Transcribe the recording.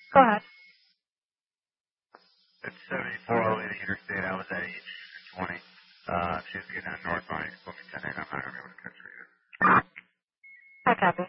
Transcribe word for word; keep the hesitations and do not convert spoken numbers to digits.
Go ahead. It's seventy-four all the way to the interstate. I was at eight twenty. Uh, she was getting on northbound East Bloomington, and I'm not going to be able to catch her either. I copy.